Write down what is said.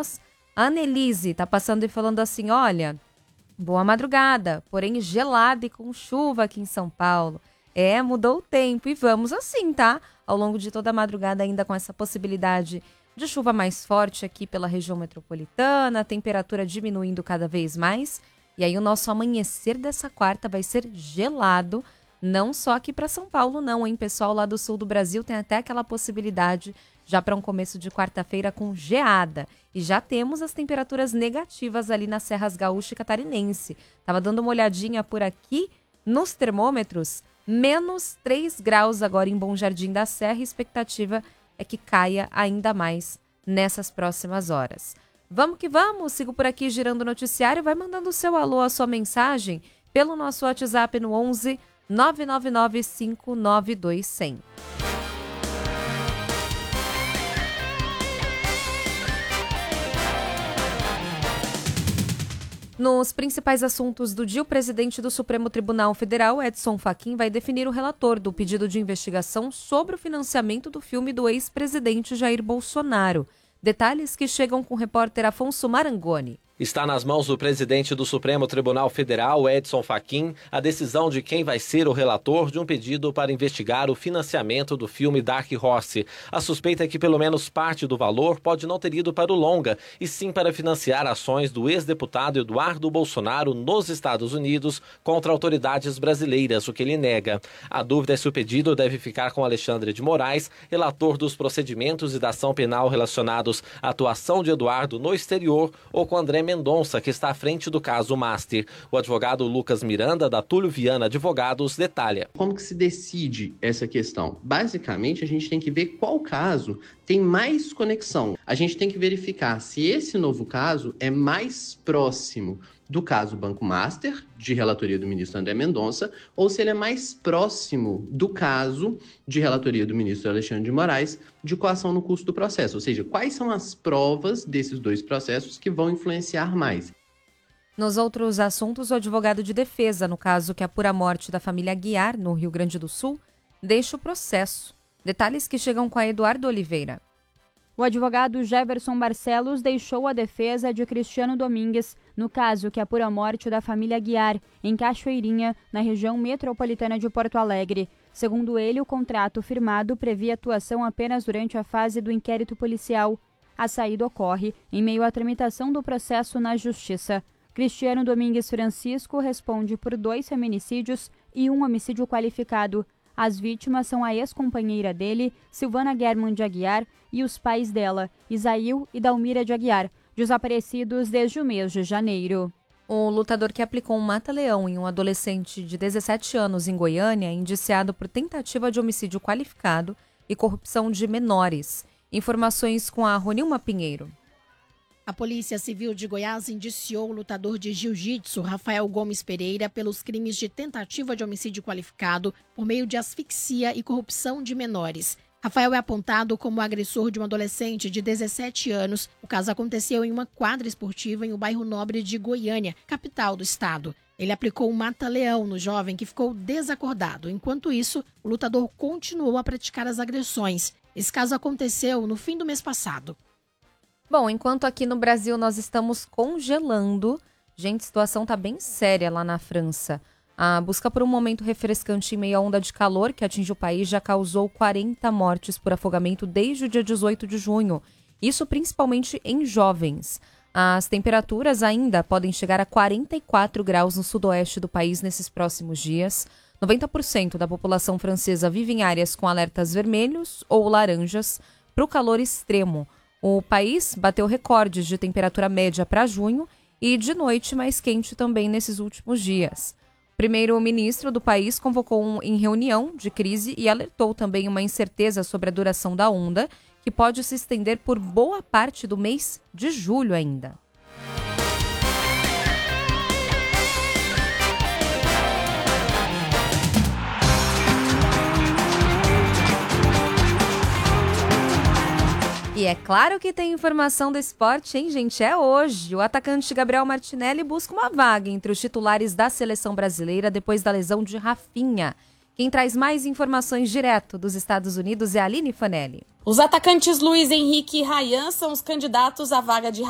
nós. A Annelise tá passando e falando assim, olha, boa madrugada, porém gelada e com chuva aqui em São Paulo. Mudou o tempo e vamos assim, tá? Ao longo de toda a madrugada ainda com essa possibilidade de chuva mais forte aqui pela região metropolitana, a temperatura diminuindo cada vez mais. E aí o nosso amanhecer dessa quarta vai ser gelado, não só aqui para São Paulo não, hein? Pessoal lá do sul do Brasil tem até aquela possibilidade já para um começo de quarta-feira com geada. E já temos as temperaturas negativas ali nas Serras Gaúcha e Catarinense. Tava dando uma olhadinha por aqui nos termômetros, menos 3 graus agora em Bom Jardim da Serra, e a expectativa é que caia ainda mais nessas próximas horas. Vamos que vamos, sigo por aqui girando o noticiário, vai mandando o seu alô, a sua mensagem pelo nosso WhatsApp no 11 999 592 100. Nos principais assuntos do dia, o presidente do Supremo Tribunal Federal, Edson Fachin, vai definir o relator do pedido de investigação sobre o financiamento do filme do ex-presidente Jair Bolsonaro. Detalhes que chegam com o repórter Afonso Marangoni. Está nas mãos do presidente do Supremo Tribunal Federal, Edson Fachin, a decisão de quem vai ser o relator de um pedido para investigar o financiamento do filme Dark Horse. A suspeita é que pelo menos parte do valor pode não ter ido para o longa, e sim para financiar ações do ex-deputado Eduardo Bolsonaro nos Estados Unidos contra autoridades brasileiras, o que ele nega. A dúvida é se o pedido deve ficar com Alexandre de Moraes, relator dos procedimentos e da ação penal relacionados à atuação de Eduardo no exterior, ou com André Mendonça, que está à frente do caso Master. O advogado Lucas Miranda, da Túlio Viana Advogados, detalha. Como que se decide essa questão? Basicamente, a gente tem que ver qual caso tem mais conexão. A gente tem que verificar se esse novo caso é mais próximo do caso Banco Master, de relatoria do ministro André Mendonça, ou se ele é mais próximo do caso de relatoria do ministro Alexandre de Moraes, de coação no curso do processo. Ou seja, quais são as provas desses dois processos que vão influenciar mais. Nos outros assuntos, o advogado de defesa, no caso que apura a morte da família Aguiar, no Rio Grande do Sul, deixa o processo. Detalhes que chegam com a Eduardo Oliveira. O advogado Jefferson Barcelos deixou a defesa de Cristiano Domingues no caso que apura a morte da família Aguiar, em Cachoeirinha, na região metropolitana de Porto Alegre. Segundo ele, o contrato firmado previa atuação apenas durante a fase do inquérito policial. A saída ocorre em meio à tramitação do processo na Justiça. Cristiano Domingues Francisco responde por 2 feminicídios e 1 homicídio qualificado. As vítimas são a ex-companheira dele, Silvana Guerman de Aguiar, e os pais dela, Isaíl e Dalmira de Aguiar, desaparecidos desde o mês de janeiro. O lutador que aplicou um mata-leão em um adolescente de 17 anos em Goiânia é indiciado por tentativa de homicídio qualificado e corrupção de menores. Informações com a Ronilma Pinheiro. A Polícia Civil de Goiás indiciou o lutador de jiu-jitsu Rafael Gomes Pereira pelos crimes de tentativa de homicídio qualificado por meio de asfixia e corrupção de menores. Rafael é apontado como agressor de um adolescente de 17 anos. O caso aconteceu em uma quadra esportiva em um bairro nobre de Goiânia, capital do estado. Ele aplicou um mata-leão no jovem que ficou desacordado. Enquanto isso, o lutador continuou a praticar as agressões. Esse caso aconteceu no fim do mês passado. Bom, enquanto aqui no Brasil nós estamos congelando, gente, a situação está bem séria lá na França. A busca por um momento refrescante em meio à onda de calor que atinge o país já causou 40 mortes por afogamento desde o dia 18 de junho. Isso principalmente em jovens. As temperaturas ainda podem chegar a 44 graus no sudoeste do país nesses próximos dias. 90% da população francesa vive em áreas com alertas vermelhos ou laranjas para o calor extremo. O país bateu recordes de temperatura média para junho e de noite mais quente também nesses últimos dias. O primeiro-ministro do país convocou em reunião de crise e alertou também uma incerteza sobre a duração da onda, que pode se estender por boa parte do mês de julho ainda. E é claro que tem informação do esporte, hein, gente? É hoje. O atacante Gabriel Martinelli busca uma vaga entre os titulares da seleção brasileira depois da lesão de Rafinha. Quem traz mais informações direto dos Estados Unidos é a Aline Fanelli. Os atacantes Luiz Henrique e Ryan são os candidatos à vaga de